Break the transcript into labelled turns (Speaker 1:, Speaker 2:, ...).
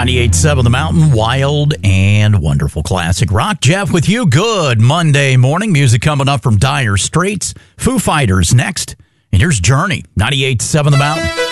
Speaker 1: 98.7 The Mountain, wild and wonderful classic rock. Jeff with you. Good Monday morning. Music coming up from Dire Straits. Foo Fighters next. And here's Journey, 98.7 The Mountain.